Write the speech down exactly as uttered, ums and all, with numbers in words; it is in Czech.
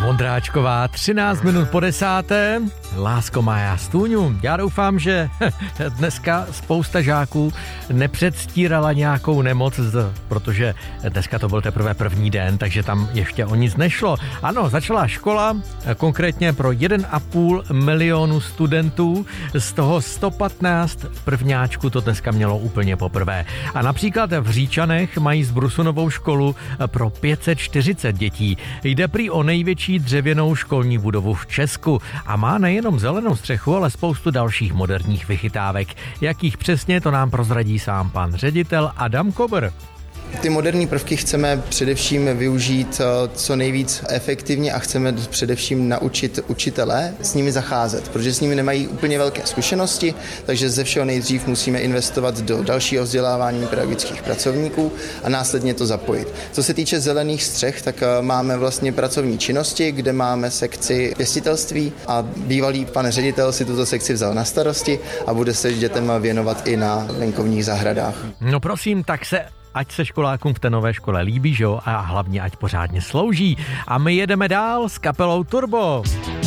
Vondráčková, třináct minut po desáté. Lásko má já stůňu. Já doufám, že dneska spousta žáků nepředstírala nějakou nemoc, protože dneska to byl teprve první den, takže tam ještě o nic nešlo. Ano, začala škola, konkrétně pro jeden a půl milionu studentů, z toho sto patnáct prvňáčků to dneska mělo úplně poprvé. A například v Říčanech mají Zbrusunovou školu pro pět set čtyřicet dětí. Jde prý o největší dřevěnou školní budovu v Česku a má nejenom zelenou střechu, ale spoustu dalších moderních vychytávek. Jakých přesně, to nám prozradí sám pan ředitel Adam Kobr. Ty moderní prvky chceme především využít co nejvíc efektivně a chceme především naučit učitele s nimi zacházet, protože s nimi nemají úplně velké zkušenosti, takže ze všeho nejdřív musíme investovat do dalšího vzdělávání pedagogických pracovníků a následně to zapojit. Co se týče zelených střech, tak máme vlastně pracovní činnosti, kde máme sekci pěstitelství a bývalý pan ředitel si tuto sekci vzal na starosti a bude se dětem věnovat i na venkovních zahradách. No prosím, tak se ať se školákům v té nové škole líbí, že jo? A hlavně ať pořádně slouží. A my jedeme dál s kapelou Turbo.